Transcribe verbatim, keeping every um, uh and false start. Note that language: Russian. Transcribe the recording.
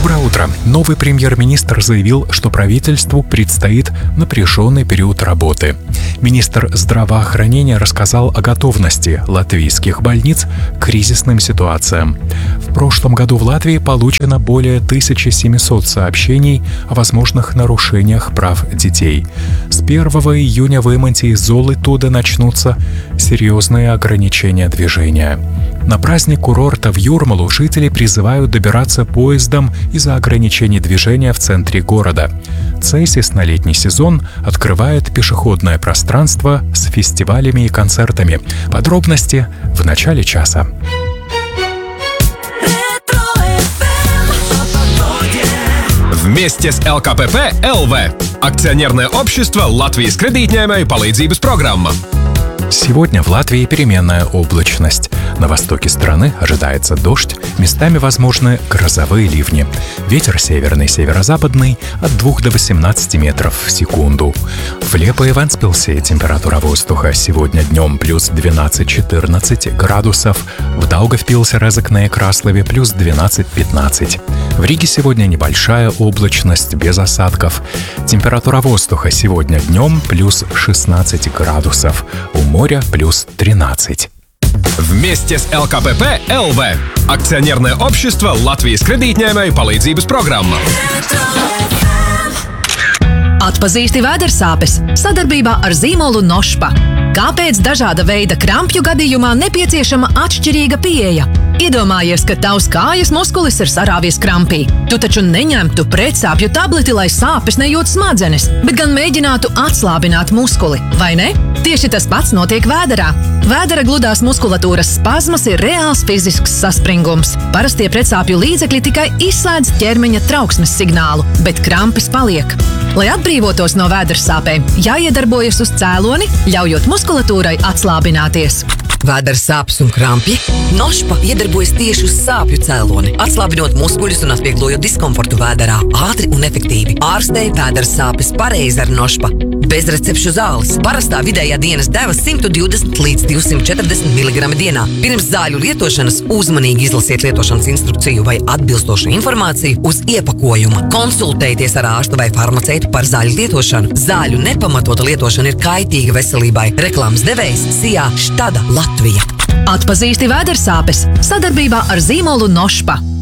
Доброе утро. Новый премьер-министр заявил, что правительству предстоит напряженный период работы. Министр здравоохранения рассказал о готовности латвийских больниц к кризисным ситуациям. В прошлом году в Латвии получено более тысячи семисот сообщений о возможных нарушениях прав детей. С первого июня в Иманте и Золотуде начнутся серьезные ограничения движения. На праздник курорта в Юрмалу жители призывают добираться поездом из-за ограничений движения в центре города. Цейсис на летний сезон открывает пешеходное пространство с фестивалями и концертами. Подробности в начале часа. Вместе с эл ка пэ пэ эл вэ акционерное общество Латвijas kredītņēmēju palīdzības программа. Сегодня в Латвии переменная облачность. На востоке страны ожидается дождь, местами возможны грозовые ливни. Ветер северный, северо-западный от двух до восемнадцати метров в секунду. В Лепо и Вентспилсе температура воздуха сегодня днем плюс двенадцать-четырнадцать градусов, в Даугавпилсе, Резекне и Краслове плюс двенадцать-пятнадцать. В Риге сегодня небольшая облачность без осадков. Температура воздуха сегодня днем плюс шестнадцать градусов, у моря плюс тринадцать. Вместе с эл ка пэ пэ эл вэ акционерное общество Latvijas kredītņēmēju palīdzības programma. Atpazīsti vēdersāpes sadarbībā ar zīmolu Nošpa. Kāpēc dažāda veida krampju gadījumā nepieciešama atšķirīga pieeja? Iedomājies, ka tavs kājas muskulis ir sarāvies krampī. Tu taču neņemtu pretsāpju tableti, lai sāpes nejūt smadzenes, bet gan mēģinātu atslābināt muskuli, vai ne? Tieši tas pats notiek vēderā. Vēdera gludās muskulatūras spazmas ir reāls fizisks saspringums. Parastie pretsāpju līdzekļi tikai izslēdz ķermeņa trauksmes signālu, bet krampis paliek. Lai atbrīvotos no vēdersāpēm, jāiedarbojas uz cēloni, ļaujot muskulatūrai atslābināties. Vēdera sāpes un krampji? Nošpa iedarbojas tieši uz sāpju cēloni, atslābinot muskuļus un atvieglojot diskomfortu vēderā, ātri un efektīvi. Ārstē vēdera sāpes pareizi ar Nošpa. Bez recepšu zāles. Parastā vidējā dienas deva simt divdesmit līdz divsimt četrdesmit miligrami dienā. Pirms zāļu lietošanas uzmanīgi izlasiet lietošanas instrukciju vai atbilstošu informāciju uz iepakojuma. Konsultējieties ar ārstu vai farmaceitu par zāļu lietošanu. Zāļu nepamatota lietošana ir kaitīga veselībai. Reklāmas devējs Sijā Štada Latvija. Atpazīsti vēdersāpes sadarbībā ar zīmolu Nošpa.